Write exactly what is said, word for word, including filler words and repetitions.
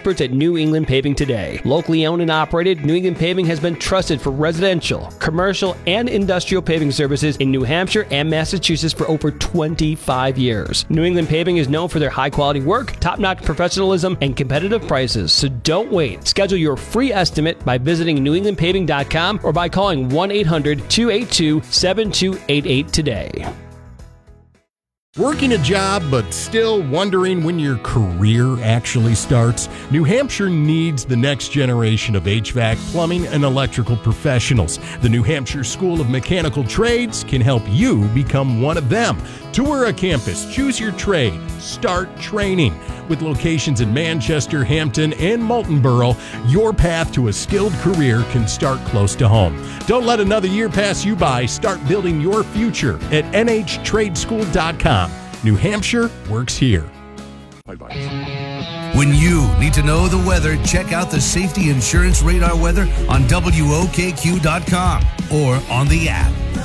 experts at New England Paving today. Locally owned and operated, New England Paving has been trusted for residential, commercial, and industrial paving services in New Hampshire and Massachusetts for over twenty-five years. New England Paving is known for their high-quality work, top-notch professionalism, and competitive prices, so don't wait. Schedule your free estimate by visiting new england paving dot com or by calling one eight hundred two eight two seven two eight eight today. Working a job but still wondering when your career actually starts? New Hampshire needs the next generation of H V A C, plumbing, and electrical professionals. The New Hampshire School of Mechanical Trades can help you become one of them. Tour a campus, choose your trade, start training. With locations in Manchester, Hampton, and Moultonborough, your path to a skilled career can start close to home. Don't let another year pass you by. Start building your future at N H trade school dot com. New Hampshire works here. When you need to know the weather, check out the Safety Insurance Radar weather on W O K Q dot com or on the app.